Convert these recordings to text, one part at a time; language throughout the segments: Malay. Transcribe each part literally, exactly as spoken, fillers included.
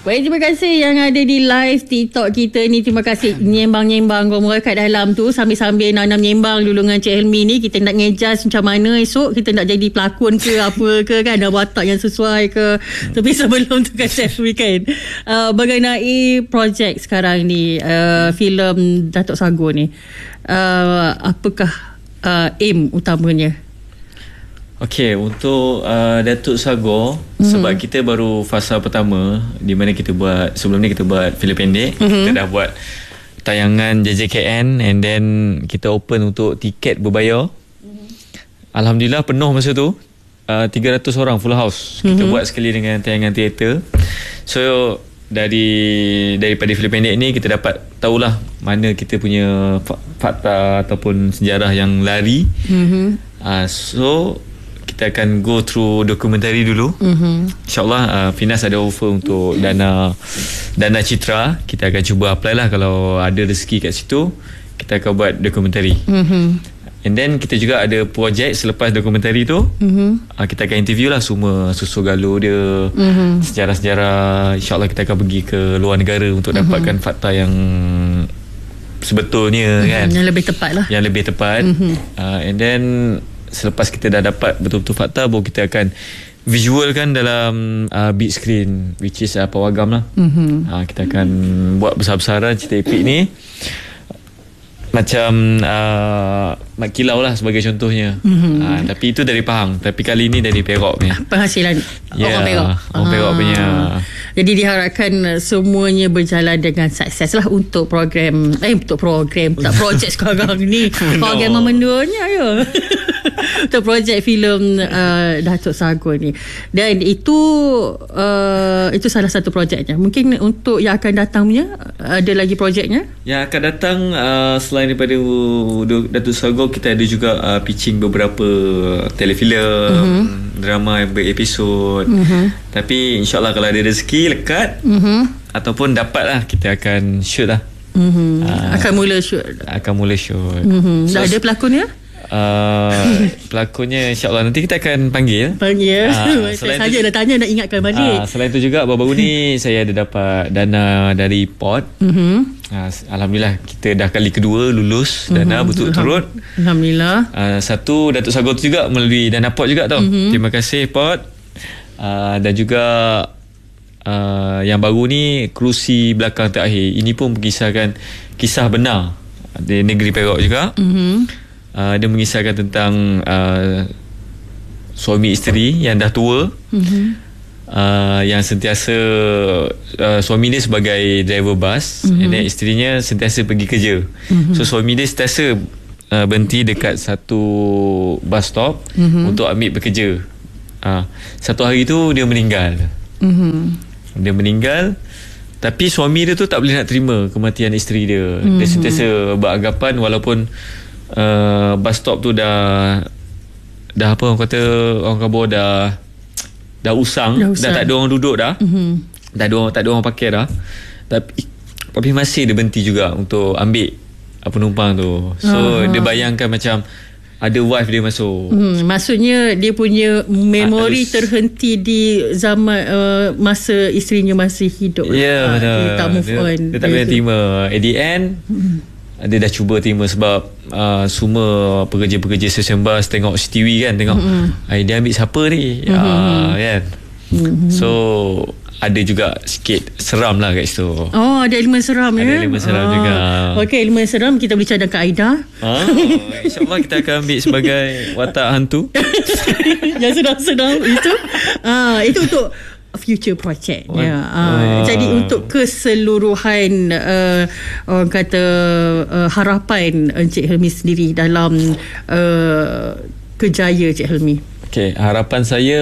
Baik, terima kasih yang ada di live TikTok kita ni. Terima kasih nyembang-nyembang gomora kat dalam tu. Sambil-sambil Nana nyembang dulu dengan Cik Helmi ni. Kita nak ngejas macam mana esok kita nak jadi pelakon ke apa ke kan. Ada watak yang sesuai ke. Tapi sebelum tu kan Chef Weekend, uh, mengenai projek sekarang ni, uh, filem Datuk Sago ni, uh, apakah uh, aim utamanya? Okey, untuk uh, Datuk Sago, mm-hmm. sebab kita baru fasa pertama di mana kita buat, sebelum ni kita buat filem pendek, mm-hmm. kita dah buat tayangan J J K N and then kita open untuk tiket berbayar. Mm-hmm. Alhamdulillah penuh masa tu. Uh, tiga ratus orang full house. Kita mm-hmm. buat sekali dengan tayangan teater. So dari daripada filem pendek ni kita dapat tahulah mana kita punya fakta ataupun sejarah yang lari. Mm-hmm. Uh, so kita akan go through dokumentari dulu. Mm-hmm. InsyaAllah uh, Finas ada offer untuk dana dana citra. Kita akan cuba apply lah. Kalau ada rezeki kat situ, kita akan buat dokumentari. Mm-hmm. And then kita juga ada projek selepas dokumentari tu. Mm-hmm. uh, Kita akan interview lah semua susu galuh dia, mm-hmm. sejarah-sejarah. InsyaAllah kita akan pergi ke luar negara untuk mm-hmm. dapatkan fakta yang sebetulnya, mm-hmm. kan, yang lebih tepat lah. Yang lebih tepat. Mm-hmm. uh, And then selepas kita dah dapat betul-betul fakta, baru kita akan visualkan dalam uh, big screen, which is uh, pawagam lah. Mm-hmm. uh, Kita akan buat besar-besaran cerita epik ni. Macam uh, Mat Kilau lah sebagai contohnya. Mm-hmm. uh, Tapi itu dari Pahang. Tapi kali ni dari Perak punya. Penghasilan yeah, orang Perak. Orang Perak ah. punya. Jadi diharapkan semuanya berjalan dengan sukses lah untuk program. Eh untuk program tak projek sekarang ni. Program memenduanya ya. Untuk projek filem uh, Datuk Sago ni. Dan itu uh, itu salah satu projeknya. Mungkin untuk yang akan datang punya, ada lagi projeknya? Yang akan datang uh, selain daripada uh, Datuk Sago, kita ada juga uh, pitching beberapa telefilm, mm-hmm. drama berepisod. Mm-hmm. Tapi insyaAllah kalau ada rezeki lekat, mm-hmm. ataupun dapat lah, kita akan shoot lah. Mm-hmm. uh, Akan mula shoot Akan mula shoot. Mm-hmm. So, dah ada pelakonnya? Uh, pelakonnya insyaAllah nanti kita akan panggil Panggil uh, Saya saja dah tanya, nak ingatkan balik. uh, Selain tu juga baru-baru ni saya ada dapat dana dari P O T. mm-hmm. uh, Alhamdulillah kita dah kali kedua lulus dana mm-hmm. berturut-turut. Alhamdulillah. uh, Satu Datuk Sago tu juga melalui dana P O T juga tau. mm-hmm. Terima kasih P O T. uh, Dan juga uh, yang baru ni kerusi belakang terakhir, ini pun mengisahkan kisah benar di negeri Perak juga. mm-hmm. Uh, dia mengisahkan tentang uh, suami isteri yang dah tua, mm-hmm. uh, yang sentiasa uh, suami dia sebagai driver bas, mm-hmm. dan isterinya sentiasa pergi kerja. mm-hmm. So suami dia sentiasa uh, berhenti dekat satu bus stop, mm-hmm. untuk ambil bekerja. uh, Satu hari tu dia meninggal. mm-hmm. Dia meninggal, tapi suami dia tu tak boleh nak terima kematian isteri dia. mm-hmm. Dia sentiasa beranggapan walaupun Uh, bus stop tu dah dah apa orang kata, orang kabur dah dah usang, dah, usang. dah tak ada orang duduk dah. Mm-hmm. Dah ada orang, tak ada orang pakai dah. Tapi tapi masih dia berhenti juga untuk ambil penumpang tu. So uh-huh. dia bayangkan macam ada wife dia masuk. Hmm, maksudnya dia punya memori ha, terhenti di zaman uh, masa isterinya masih hidup. Ya, yeah, ha, betul. Dia tak move dia, on. Dia tak boleh terima. At the end, hmm. dia dah cuba terima sebab uh, semua pekerja-pekerja stesen bas tengok C T V kan, tengok mm-hmm. dia ambil siapa ni, mm-hmm. uh, kan. Mm-hmm. So ada juga sikit seram lah kat situ. Oh, ada elemen seram ya. Ada elemen seram oh. juga. Okey, elemen seram kita boleh cadangkan Aida. Oh, InsyaAllah kita akan ambil sebagai watak hantu. Yang sedang-sedang itu. Ah, itu untuk future project ya. Uh, jadi untuk keseluruhan uh, orang kata uh, harapan Encik Helmi sendiri dalam uh, kejaya Encik Helmi. Okey, harapan saya,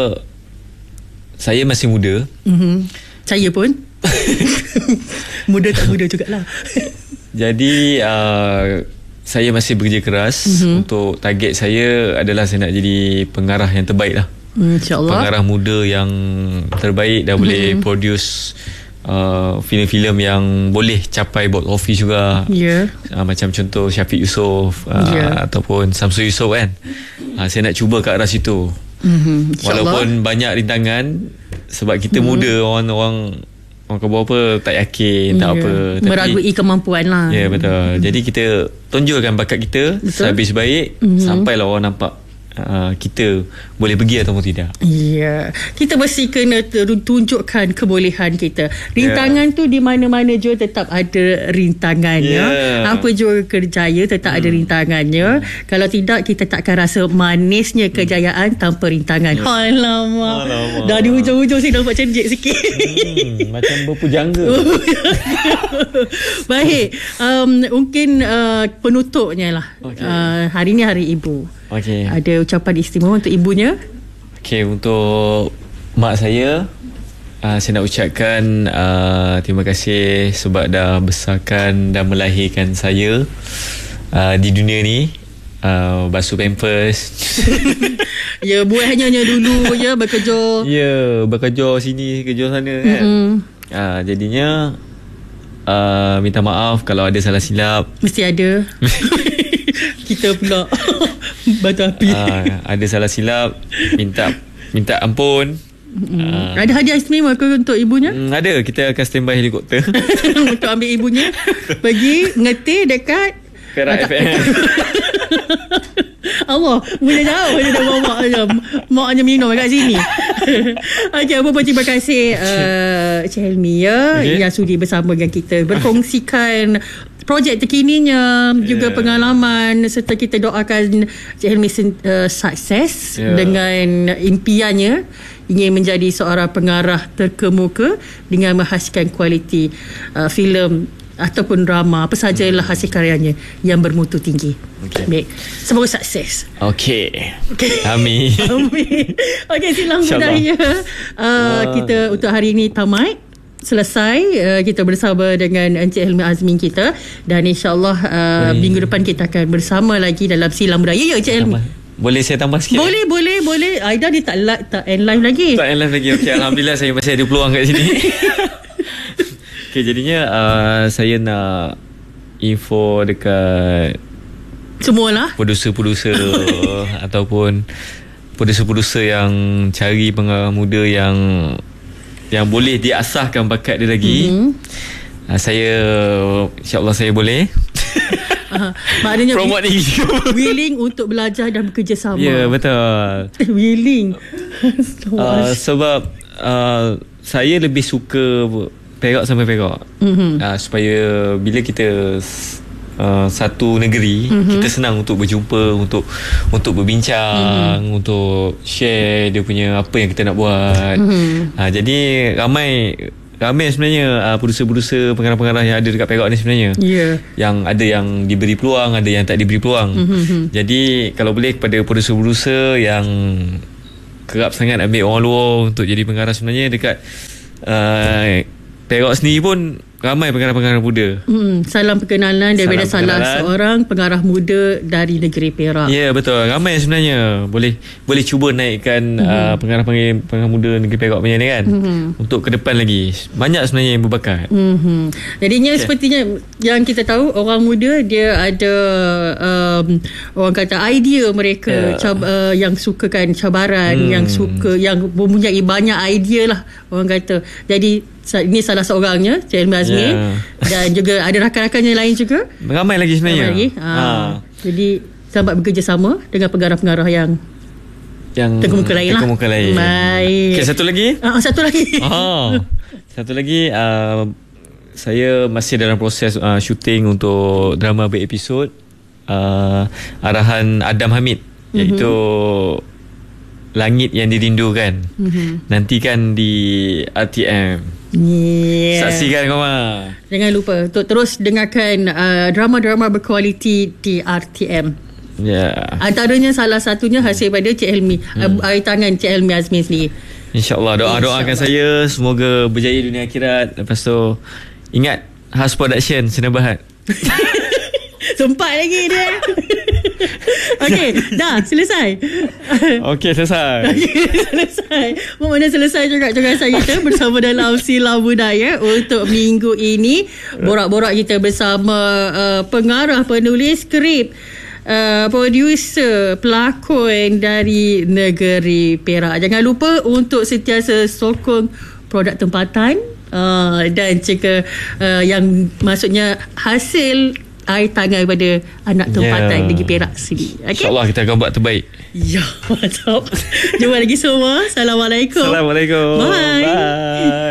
saya masih muda. Mm-hmm. Saya pun muda tak muda jugalah. Jadi uh, saya masih bekerja keras. Mm-hmm. Untuk target saya adalah saya nak jadi pengarah yang terbaik lah. InsyaAllah. Pengarah muda yang terbaik, dah boleh mm-hmm. produce uh, filem-filem yang boleh capai box office juga. Yeah. uh, Macam contoh Syafiq Yusof, uh, yeah. ataupun Samsul Yusof kan. uh, Saya nak cuba ke arah situ. mm-hmm. Walaupun banyak rintangan, sebab kita mm-hmm. muda, orang-orang orang kau buat apa tak yakin, tak yeah. apa. Tapi, meragui kemampuan lah. Ya yeah, betul. Hmm. Jadi kita tonjolkan bakat kita sehabis baik hmm. sampailah orang nampak Uh, kita boleh pergi ataupun tidak. Ya, kita mesti kena tunjukkan kebolehan kita. Rintangan yeah. tu di mana-mana juga tetap ada rintangannya. Yeah. Apa juga kerjaya tetap hmm. ada rintangannya. Hmm. Kalau tidak, kita takkan rasa manisnya kejayaan hmm. tanpa rintangan. Hmm. Alamak. Alamak. Dah di hujung-hujung saya nampak cenjik sikit. Hmm, macam berpujangga. Baik, um, mungkin uh, penutupnya lah. Okay. Uh, hari ni Hari Ibu. Okay. Ada ucapan istimewa untuk ibunya? Okey, untuk mak saya, uh, saya nak ucapkan uh, terima kasih sebab dah besarkan dan melahirkan saya uh, di dunia ni. Uh, basuh pampers. Ya, buat hanya dulu ya, bekerja. Ya, bekerja sini, kerja sana kan. Mm-hmm. Uh, jadinya uh, minta maaf kalau ada salah silap. Mesti ada. Kita pula batu api. Uh, ada salah silap, minta minta ampun. Uh, ada hadiah istimewa ke untuk ibunya? Um, ada, kita akan standby helikopter untuk ambil ibunya pergi ngetih dekat Perak F M. Allah, boleh jauh dia dah bawa mak je. Mak hanya minum kat sini. Okey, apa pun terima kasih uh, Cik Helmi ya, okay. yang sudi bersama dengan kita berkongsikan projek terkininya, yeah. juga pengalaman, serta kita doakan Cik Helmi uh, sukses yeah. dengan impiannya ingin menjadi seorang pengarah terkemuka dengan menghasilkan kualiti uh, filem ataupun drama, apa sajalah hasil karyanya yang bermutu tinggi. Okay. Baik, semoga sukses. Okey. Okay. Amin. Amin. Okey, silang budaya. Uh, uh, kita untuk hari ini tamat. Selesai uh, kita bersama dengan Encik Helmi Azmin kita, dan insyaAllah uh, minggu depan kita akan bersama lagi dalam Silang Budaya. Ya Encik Helmi, boleh saya tambah sikit? Boleh, boleh, boleh. Aida dia tak live, tak end live lagi. Tak end live lagi. Okey, alhamdulillah saya masih ada peluang kat sini. Okey, jadinya uh, saya nak info dekat semualah produser-produser ataupun produser-produser yang cari pengarah muda yang yang boleh diasahkan bakat dia lagi. Mm-hmm. Uh, saya insya-Allah saya boleh. Uh, maknanya promote ni willing untuk belajar dan bekerjasama. Ya, yeah, betul. Willing. uh, sebab uh, saya lebih suka Perak sampai Perak. Mm-hmm. Uh, supaya bila kita Uh, satu negeri, mm-hmm. kita senang untuk berjumpa, untuk untuk berbincang, mm-hmm. untuk share dia punya apa yang kita nak buat. Mm-hmm. Uh, jadi ramai ramai sebenarnya uh, produser-produser, pengarah-pengarah yang ada dekat Perak ni sebenarnya. Yeah. Yang ada yang diberi peluang, ada yang tak diberi peluang. Mm-hmm. Jadi kalau boleh kepada produser-produser yang kerap sangat ambil orang luar untuk jadi pengarah, sebenarnya dekat uh, Perak sendiri pun ramai pengarah-pengarah muda. Hmm, salam perkenalan daripada salah seorang pengarah muda dari negeri Perak. Ya, yeah, betul. Ramai sebenarnya. Boleh boleh cuba naikkan hmm. uh, pengarah-pengarah muda negeri Perak punya ni kan. Hmm. Untuk ke depan lagi. Banyak sebenarnya yang berbakat. Hmm. Jadinya okay. sepertinya yang kita tahu, orang muda dia ada um, orang kata idea mereka, yeah. cab- uh, yang sukakan cabaran, hmm. yang suka, yang mempunyai banyak idea lah orang kata. Jadi ini salah seorangnya, Cik Helmi Azmin, yeah. dan juga ada rakan-rakannya lain juga. Ramai lagi sebenarnya. Ramai lagi. Ha. Ha. Jadi selamat bekerjasama dengan pengarah-pengarah yang yang terkemuka lain lah. Terkemuka lain. Baik. Okay, satu lagi. Ah, satu lagi. Oh, satu lagi. Uh, saya masih dalam proses uh, syuting untuk drama berepisod uh, arahan Adam Hamid, mm-hmm. iaitu Langit Yang Dirindukan. Mm-hmm. Nantikan di R T M. Yeah. Saksikan kau mah. Jangan lupa untuk terus dengarkan uh, drama-drama berkualiti di R T M. Ya. Yeah. Antaranya salah satunya hasil pada Cik Helmi, hmm. uh, tangan Cik Helmi Azmin sendiri. InsyaAllah, doa-doakan Insya saya semoga berjaya dunia akhirat. Lepas tu ingat Has Production Sdn Bhd. Sempat lagi dia. Okey, dah selesai. Okey, selesai. Okey, selesai. Mana selesai juga cerita kita bersama dalam Silang Budaya untuk minggu ini. Borak-borak kita bersama uh, pengarah, penulis skrip, uh, produser, pelakon dari negeri Perak. Jangan lupa untuk sentiasa sokong produk tempatan uh, dan jika uh, yang maksudnya hasil air tangan daripada anak tempatan yeah. negeri Perak sini. Okay? InsyaAllah kita akan buat terbaik. Ya, mantap. Jumpa lagi semua. Assalamualaikum. Assalamualaikum. Bye. Bye.